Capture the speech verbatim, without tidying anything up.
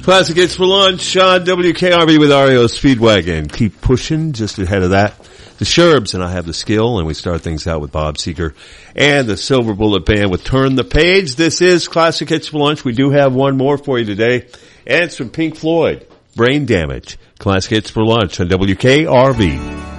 Classic Hits for Lunch on W K R B with R E O Speedwagon. Keep pushing. Just ahead of that, the Sherbs and I Have the Skill, and we start things out with Bob Seger and the Silver Bullet Band with Turn the Page. This is Classic Hits for Lunch. We do have one more for you today, and it's from Pink Floyd, Brain Damage. Classic Hits for Lunch on W K R B.